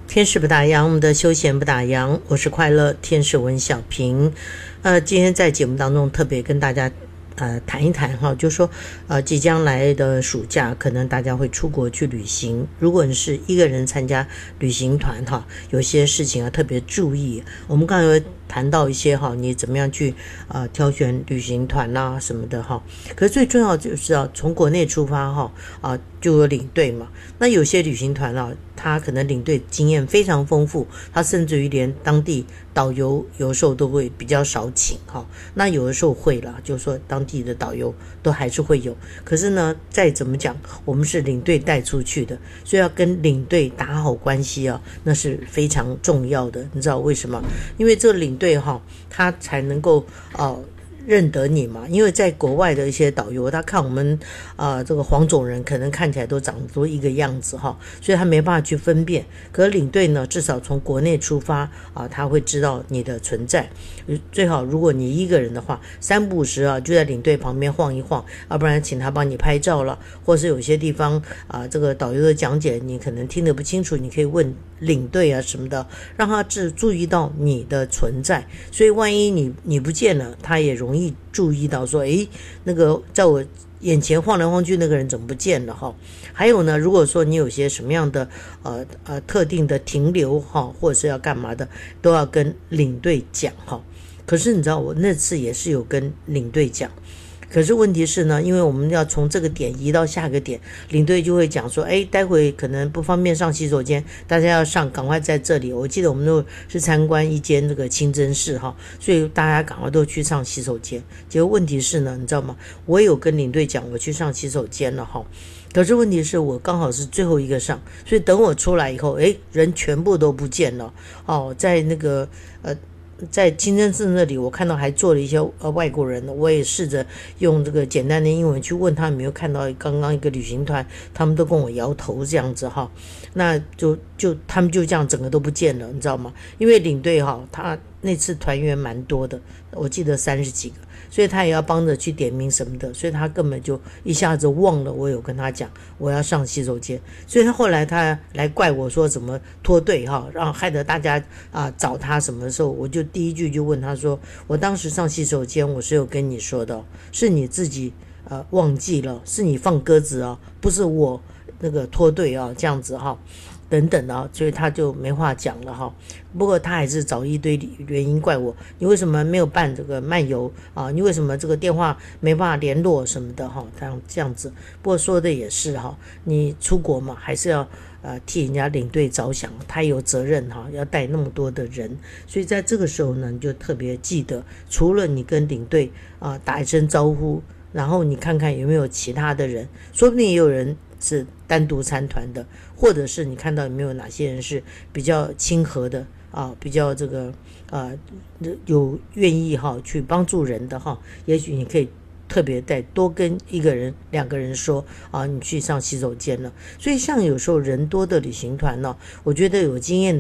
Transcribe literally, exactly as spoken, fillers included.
天使不打烊，我们的休闲不打烊，我是快乐天使文小平。呃，今天在节目当中特别跟大家呃谈一谈哈，就是说呃即将来的暑假，可能大家会出国去旅行。如果你是一个人参加旅行团哈，有些事情要特别注意。我们刚才有谈到一些哈，你怎么样去呃挑选旅行团啦、啊、什么的哈。可是最重要就是要从国内出发哈啊、呃，就有领队嘛。那有些旅行团啊，他可能领队经验非常丰富，他甚至于连当地导游有时候都会比较少请哈。那有的时候会啦，就是说当地的导游都还是会有。可是呢，再怎么讲，我们是领队带出去的，所以要跟领队打好关系啊，那是非常重要的。你知道为什么？因为这个领队哈，他才能够呃认得你嘛。因为在国外的一些导游，他看我们啊、呃、这个黄种人可能看起来都长得都一个样子哈，所以他没办法去分辨。可是领队呢，至少从国内出发啊、呃，他会知道你的存在。最好如果你一个人的话，三不五时啊就在领队旁边晃一晃，要不然请他帮你拍照了，或是有些地方啊、呃、这个导游的讲解你可能听得不清楚，你可以问领队啊什么的，让他只注意到你的存在。所以万一你你不见了，他也容易注意到说，诶，那个在我眼前晃来晃去那个人怎么不见了哈？还有呢，如果说你有些什么样的呃呃特定的停留哈，或者是要干嘛的，都要跟领队讲哈。可是你知道，我那次也是有跟领队讲。可是问题是呢，因为我们要从这个点移到下个点，领队就会讲说，哎，待会可能不方便上洗手间，大家要上，赶快在这里。我记得我们都是参观一间这个清真寺哈，所以大家赶快都去上洗手间。结果问题是呢，你知道吗？我也有跟领队讲，我去上洗手间了哈。可是问题是我刚好是最后一个上，所以等我出来以后，哎，人全部都不见了哦，在那个呃。在清真寺那里，我看到还坐了一些呃外国人，我也试着用这个简单的英文去问他们有没有看到刚刚一个旅行团，他们都跟我摇头这样子哈，那就就他们就这样整个都不见了，你知道吗？因为领队哈，他那次团员蛮多的，我记得三十几个，所以他也要帮着去点名什么的，所以他根本就一下子忘了我有跟他讲我要上洗手间，所以他后来他来怪我说怎么脱队哈，让害得大家啊找他什么的时候，我就第一句就问他说，我当时上洗手间我是有跟你说的，是你自己呃忘记了，是你放鸽子啊，不是我那个脱队啊这样子哈。等等啊，所以他就没话讲了哈。不过他还是找一堆原因怪我，你为什么没有办这个漫游啊？你为什么这个电话没办法联络什么的哈？这样这样子。不过说的也是哈，你出国嘛，还是要呃替人家领队着想，他有责任哈，要带那么多的人，所以在这个时候呢，你就特别记得，除了你跟领队啊、呃、打一声招呼，然后你看看有没有其他的人，说不定也有人是单独参团的，或者是你看到有没有哪些人是比较亲和的啊，比较这个呃有愿意哈去帮助人的哈，也许你可以特别再多跟一个人两个人说啊，你去上洗手间了。所以像有时候人多的旅行团呢，我觉得有经验的